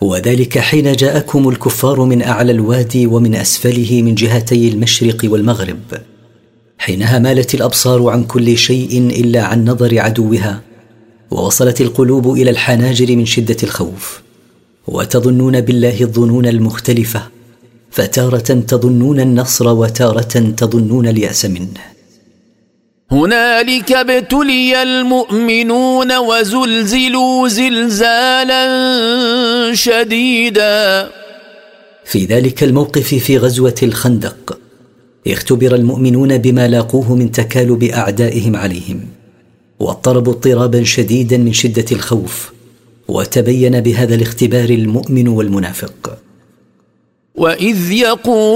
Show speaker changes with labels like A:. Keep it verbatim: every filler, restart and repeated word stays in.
A: وذلك حين جاءكم الكفار من أعلى الوادي ومن أسفله من جهتي المشرق والمغرب، حينها مالت الأبصار عن كل شيء إلا عن نظر عدوها، ووصلت القلوب إلى الحناجر من شدة الخوف، وتظنون بالله الظنون المختلفة، فتارة تظنون النصر وتارة تظنون اليأس منه.
B: هنالك ابتلي المؤمنون وزلزلوا زلزالا شديدا.
A: في ذلك الموقف في غزوة الخندق اختبر المؤمنون بما لاقوه من تكالب أعدائهم عليهم، واضطربوا اضطرابا شديدا من شدة الخوف، وتبين بهذا الاختبار المؤمن والمنافق.
B: وإذ يقول